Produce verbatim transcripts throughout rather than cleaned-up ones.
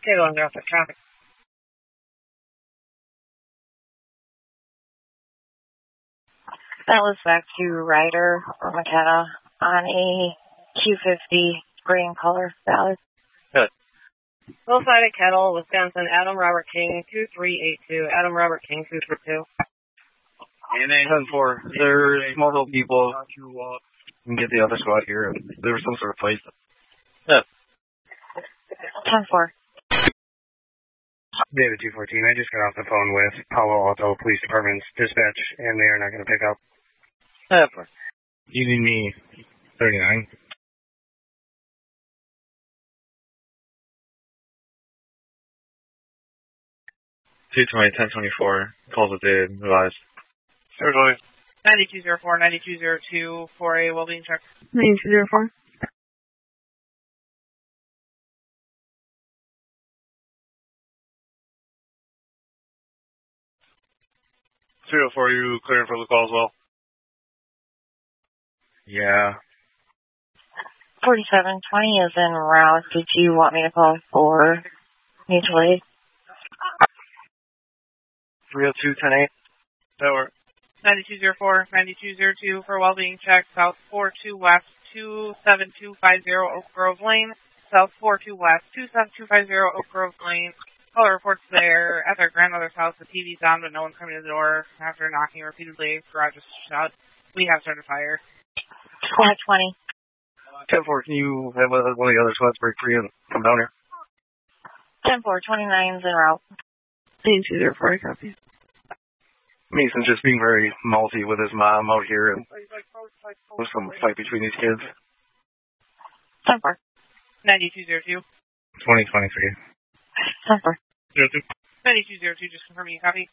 Potato under off the traffic. That was back to Ryder or McKenna on a Q fifty gray in color ballot. Good. Hillside at Kettle, Wisconsin, Adam Robert King, two three eight two. Adam Robert King, two three two. ten four. There's multiple people. You can get the other squad here. There was some sort of fight. Yeah. ten four. David two fourteen. I just got off the phone with Palo Alto Police Department's dispatch, and they are not going to pick up. Yeah, four. You need me thirty-nine. two twenty, ten twenty-four. Calls with David. Revised. zero twenty. ninety-two zero four, ninety-two zero two for a well-being check. ninety-two zero four. zero four, you clearing for the call as well? Yeah. forty-seven twenty is en route. Did you want me to call for mutual aid? three oh two, ten eight. That works. ninety-two zero four, ninety-two zero two for well-being check. South four two West, two seven two five zero Oak Grove Lane. South four two West, two seven two five zero Oak Grove Lane. Caller reports they're at their grandmother's house. The T V's on, but no one's coming to the door. After knocking repeatedly, garage is shut. We have started fire. Squad twenty. ten four, can you have one of the other squads break free and come down here? ten four, twenty-nine's en route. ninety-two zero four, I copy. Mason's just being very mouthy with his mom out here, and there's some fight between these kids. ten four. ninety-two zero two. twenty twenty-three. ten four. zero two. ninety-two zero two, just confirming you copy.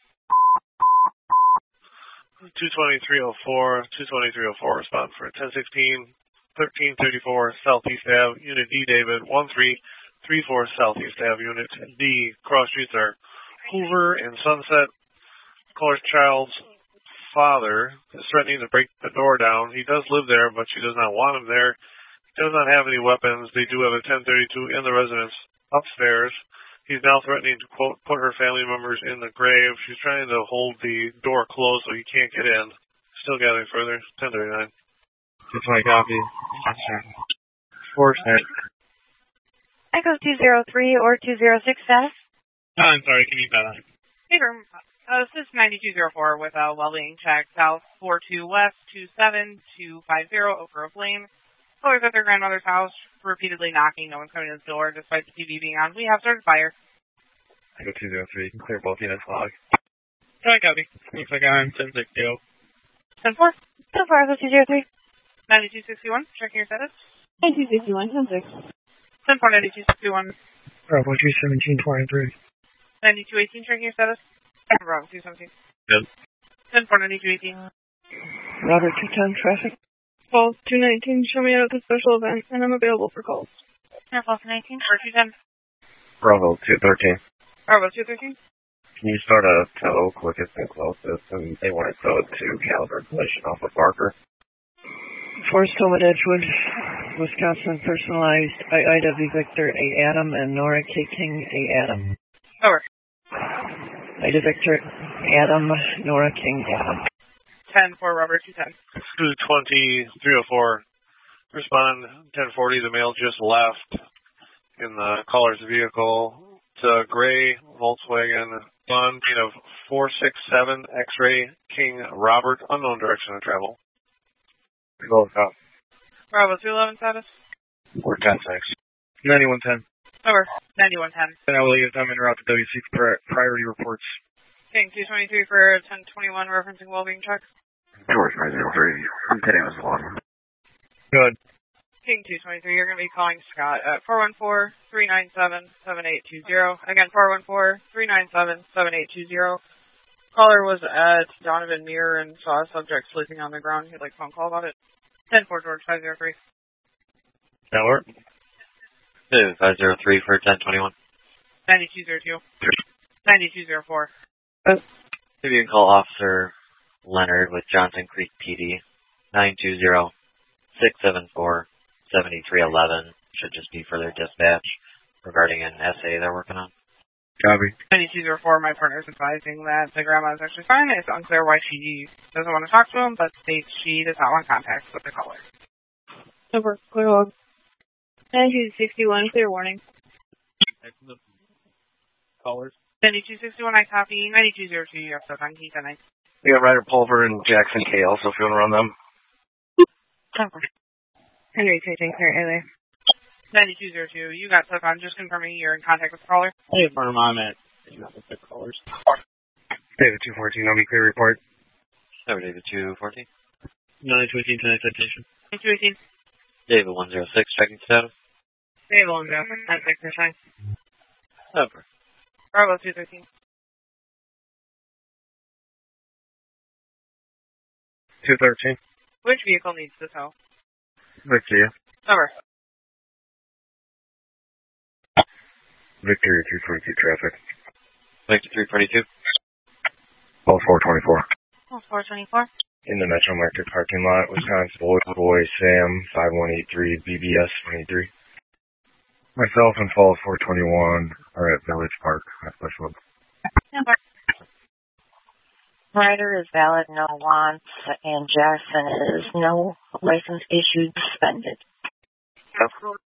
two twenty-three oh four, two twenty-three oh four, respond for ten sixteen, thirteen thirty-four, Southeast Ave, Unit D, David, one three three four, Southeast Ave, Unit D. Cross streets are Hoover and Sunset. Caller's child's father is threatening to break the door down. He does live there, but she does not want him there. He does not have any weapons. They do have a ten thirty-two in the residence upstairs. He's now threatening to, quote, put her family members in the grave. She's trying to hold the door closed so he can't get in. Still gathering further. ten thirty-nine. two twenty copy. Four set. Echo two zero three or two zero six status? Oh, I'm sorry, can you cut that? Hey, room. Uh, this is ninety-two zero four with a well-being check. South four two West, two seven two five zero Oak Grove Lane. Caller's at their grandmother's house, repeatedly knocking. No one's coming to the door despite the T V being on. We have started fire. I go two zero three. You can clear both units log. Sorry, copy. Looks like I'm ten six zero. ten four. ten four, Echo two zero three. ninety-two sixty-one, checking your status. ninety-two sixty-one, ten six. ten four, ninety-two sixty-one. Bravo two seventeen twenty-three. ninety-two eighteen, checking your status. Bravo two seventeen. Good. ten four, ninety-two eighteen. Robert two ten, traffic. Call two nineteen, show me out at the special event, and I'm available for calls. Airflow nineteen. Or two ten. Bravo two thirteen. Bravo two thirteen. Can you start a tow quickest and closest, and they want to tow it to Caliber Collision off of Barker? Forest Home at Edgewood, Wisconsin, personalized I I W Victor A. Adam and Nora K. King A. Adam. Over. Ida Victor Adam, Nora King Adam. ten four, Robert two ten. two twenty, three oh four, respond ten forty. The male just left in the caller's vehicle. It's a gray Volkswagen Bun of four six seven X-ray King Robert, unknown direction of travel. Go cop. Bravo two eleven status. Or ten six. ninety-one ten. Over. ninety-one ten. And I will leave time in route to W C for priority reports. King two twenty-three for ten twenty-one, referencing well-being check. George nine zero three. I'm ten was one. Good. King two twenty-three, you're going to be calling Scott at four one four, three nine seven, seven eight two zero. Again, four one four, three nine seven, seven eight two zero. Caller was at Donovan Muir and saw a subject sleeping on the ground. He'd like a phone call about it. ten four, George five zero three. That work? five zero three for ten twenty-one. ninety-two zero two. ninety-two zero four. Maybe you can call Officer Leonard with Johnson Creek P D. nine two zero, six seven four, seven three one one. Should just be for their dispatch. regarding an S A they're working on. Copy. ninety-two oh four, my partner is advising that the grandma is actually fine. It's unclear why she doesn't want to talk to him, but states she does not want contact with the caller. Over. Clear log. ninety-two sixty-one, clear warning. Callers. ninety-two sixty-one, I copy. ninety-two oh two, you have stuff on key ten. We got Ryder Pulver and Jackson Kale, so if you want to run them. Over. Henry taking clear airway. ninety-two oh two, you got stuff on. Just confirming you're in contact with the caller. Hey, firm, I'm at the callers. David two fourteen, I'll be clear report. Over David two fourteen. nine two eighteen, tonight citation. ninety-two eighteen. David one zero six, checking status. David one zero six, ten six, nine. Over. Bravo two thirteen. two thirteen. Which vehicle needs the tow? Victoria. Over. Victoria two twenty-two traffic. Victor three forty-two. All four twenty-four. Oh, four twenty-four. In the Metro Market parking lot, Wisconsin Boy, Boy Sam, five one eight three, B B S twenty-three. Myself and Fall four twenty-one are at Village Park at Bushwood. Ryder is valid, no wants, and Jackson is no license issued, suspended.